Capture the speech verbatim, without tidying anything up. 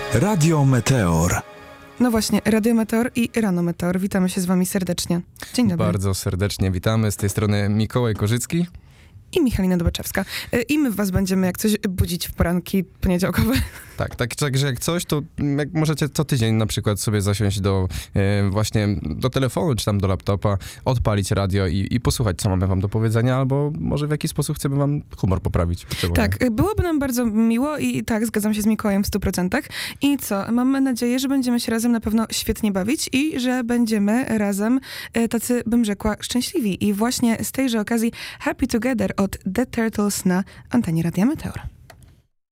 Radio Meteor. No właśnie, Radio Meteor i Rano Meteor. Witamy się z wami serdecznie. Dzień dobry. Bardzo serdecznie witamy. Z tej strony Mikołaj Korzycki. I Michalina Dobaczewska. I my was będziemy jak coś budzić w poranki poniedziałkowe. Tak, tak, także jak coś, to jak możecie co tydzień na przykład sobie zasiąść do e, właśnie do telefonu, czy tam do laptopa, odpalić radio i, i posłuchać, co mamy wam do powiedzenia, albo może w jakiś sposób chcemy wam humor poprawić. Tak, byłoby nam bardzo miło i tak, zgadzam się z Mikołajem w stu procentach. I co, mamy nadzieję, że będziemy się razem na pewno świetnie bawić i że będziemy razem e, tacy, bym rzekła, szczęśliwi. I właśnie z tejże okazji Happy Together od The Turtles na antenie Radia Meteor.